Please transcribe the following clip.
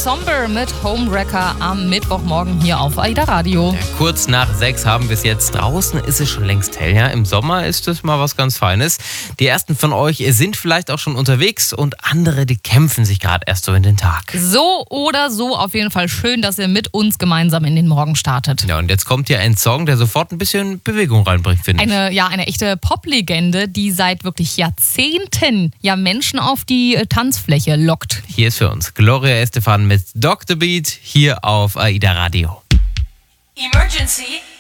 Somber mit Homewrecker am Mittwochmorgen hier auf AIDA Radio. Ja, kurz nach 6 haben wir es jetzt. Draußen ist es schon längst hell. Ja? Im Sommer ist es mal was ganz Feines. Die ersten von euch sind vielleicht auch schon unterwegs und andere, die kämpfen sich gerade erst so in den Tag. So oder so auf jeden Fall schön, dass ihr mit uns gemeinsam in den Morgen startet. Ja, und jetzt kommt hier ein Song, der sofort ein bisschen Bewegung reinbringt, finde ich. Eine echte Pop-Legende, die seit wirklich Jahrzehnten Menschen auf die Tanzfläche lockt. Hier ist für uns Gloria Estefan mit Dr. Beat hier auf AIDA Radio. Emergency.